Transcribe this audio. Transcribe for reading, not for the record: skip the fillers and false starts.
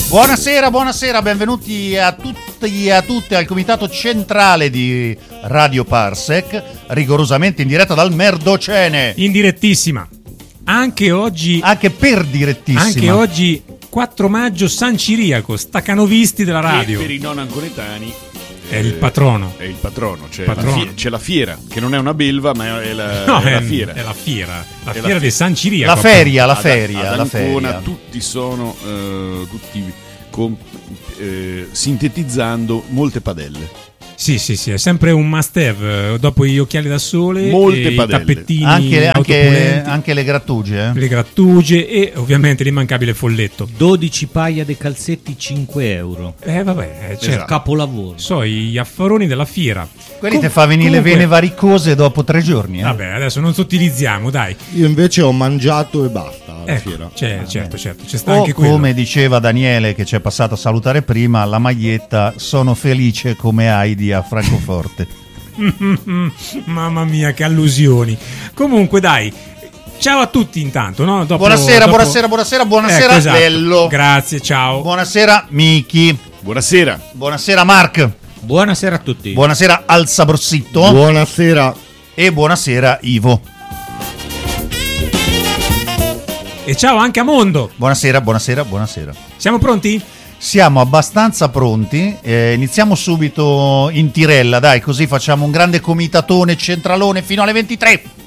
Buonasera, benvenuti a tutti e a tutte al comitato centrale di Radio Parsec, rigorosamente in diretta dal Merdocene. In direttissima. Anche oggi, anche per direttissima. Anche oggi 4 maggio San Ciriaco, stacanovisti della radio. E per i non ancoretani è il patrono. È il patrono, c'è la fiera, che non è una belva, ma è la fiera. È la fiera. La fiera di San Ciriaco. La feria. Ad Ancona tutti sono sintetizzando molte padelle. Sì, è sempre un must have. Dopo gli occhiali da sole, molte i padelle. tappettini, anche le grattugie. Le grattugie e ovviamente l'immancabile folletto. 12 paia di calzetti, 5 euro. Vabbè, certo. Esatto. Capolavoro. So, gli affaroni della fiera. Quelli ti fa venire le vene varicose dopo 3 giorni. Vabbè, adesso non sottilizziamo, dai. Io invece ho mangiato e basta alla fiera. Certo, c'è sta anche quello. Come diceva Daniele, che ci è passato a salutare prima, la maglietta "sono felice come Heidi a Francoforte". Mamma mia, che allusioni. Comunque, dai. Ciao a tutti intanto, no? Buonasera, esatto. Bello. Grazie, ciao. Buonasera Miki. Buonasera Mark. Buonasera a tutti. Buonasera al Sabrorsitto. Buonasera. E buonasera Ivo. E ciao anche a Mondo. Buonasera. Siamo pronti? Siamo abbastanza pronti, iniziamo subito in tirella, dai, così facciamo un grande comitatone centralone fino alle 23.